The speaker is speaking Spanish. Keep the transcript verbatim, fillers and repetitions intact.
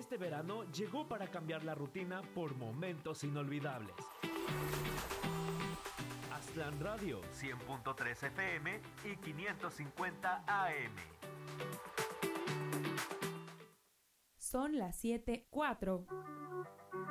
Este verano llegó para cambiar la rutina por momentos inolvidables. Aztlán Radio, cien punto tres F M y quinientos cincuenta A M. Son las siete cuatro.